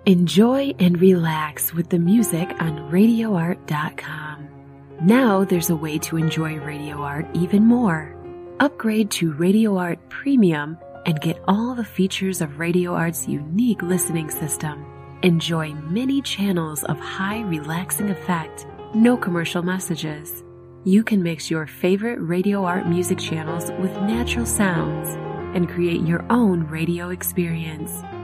Enjoy and relax with the music on RadioArt.com. Now there's a way to enjoy Radio Art even more. Upgrade to Radio Art Premium and get all the features of Radio Art's unique listening system. Enjoy many channels of high relaxing effect, no commercial messages. You can mix your favorite Radio Art music channels with natural sounds and create your own radio experience.